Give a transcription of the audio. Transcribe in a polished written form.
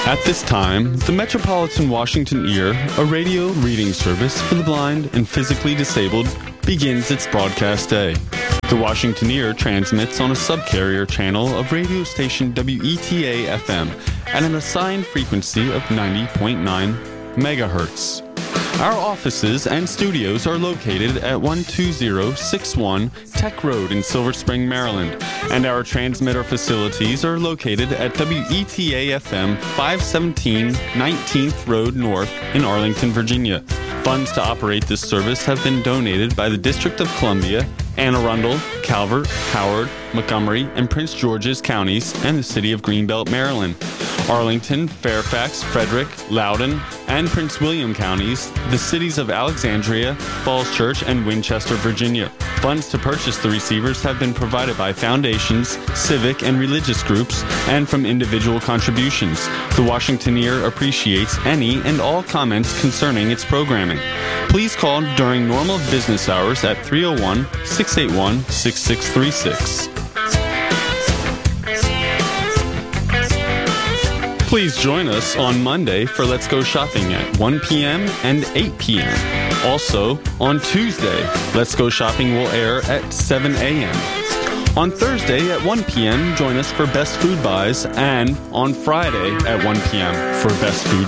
At this time, the Metropolitan Washington Ear, a radio reading service for the blind and physically disabled, begins its broadcast day. The Washington Ear transmits on a subcarrier channel of radio station WETA-FM at an assigned frequency of 90.9 megahertz. Our offices and studios are located at 12061 Tech Road in Silver Spring, Maryland, and our transmitter facilities are located at WETA-FM 517 19th Road North in Arlington, Virginia. Funds to operate this service have been donated by the District of Columbia, Anne Arundel, Calvert, Howard, Montgomery, and Prince George's counties, and the city of Greenbelt, Maryland. Arlington, Fairfax, Frederick, Loudoun, and Prince William counties, the cities of Alexandria, Falls Church, and Winchester, Virginia. Funds to purchase the receivers have been provided by foundations, civic and religious groups, and from individual contributions. The Washington Ear appreciates any and all comments concerning its programming. Please call during normal business hours at 301-681-6636. Please join us on Monday for Let's Go Shopping at 1 p.m. and 8 p.m. Also, on Tuesday, Let's Go Shopping will air at 7 a.m. On Thursday at 1 p.m., join us for Best Food Buys, and on Friday at 1 p.m. for Best Food